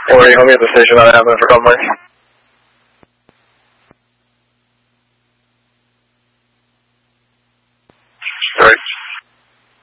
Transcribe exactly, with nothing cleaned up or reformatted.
Or you home at the station, I have for Conway.